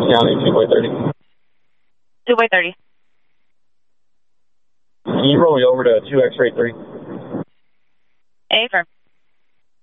County, 2-way 30. 2-way 30. Can you roll me over to 2X rate 3? A, firm.